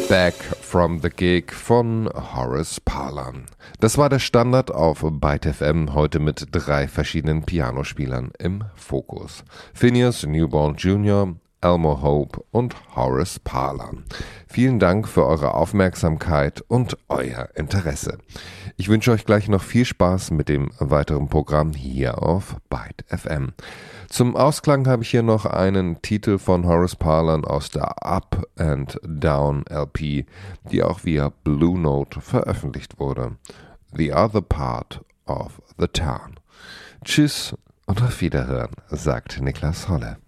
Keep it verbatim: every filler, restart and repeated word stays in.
Back from the Gig von Horace Parlan. Das war der Standard auf Byte F M, heute mit drei verschiedenen Pianospielern im Fokus. Phineas Newborn Junior, Elmo Hope und Horace Parlan. Vielen Dank für eure Aufmerksamkeit und euer Interesse. Ich wünsche euch gleich noch viel Spaß mit dem weiteren Programm hier auf Byte F M. Zum Ausklang habe ich hier noch einen Titel von Horace Parlan aus der Up and Down L P, die auch via Blue Note veröffentlicht wurde. The Other Part of the Town. Tschüss und auf Wiederhören, sagt Niklas Holle.